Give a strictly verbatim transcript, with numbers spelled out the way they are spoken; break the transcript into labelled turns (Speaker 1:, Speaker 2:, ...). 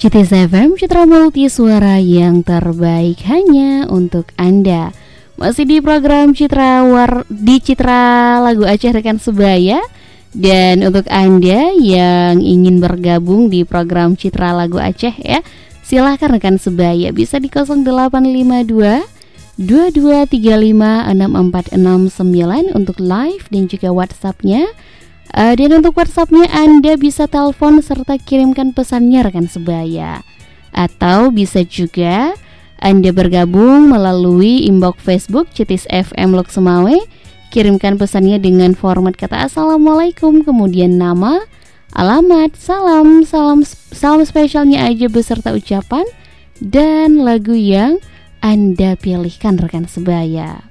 Speaker 1: Citis F M, Citra Multi Suara yang terbaik hanya untuk Anda. Masih di program Citra War di Citra Lagu Aceh Rekan Sebaya. Dan untuk Anda yang ingin bergabung di program Citra Lagu Aceh ya, silahkan rekan sebaya bisa di nol delapan lima dua dua dua tiga lima enam empat enam sembilan untuk live dan juga WhatsApp-nya. Uh, dan untuk WhatsApp-nya Anda bisa telepon serta kirimkan pesannya rekan sebaya. Atau bisa juga Anda bergabung melalui inbox Facebook Citis F M Lok Semawe. Kirimkan pesannya dengan format kata Assalamualaikum, kemudian nama, alamat, salam, salam, salam spesialnya aja beserta ucapan dan lagu yang Anda pilihkan rekan sebaya.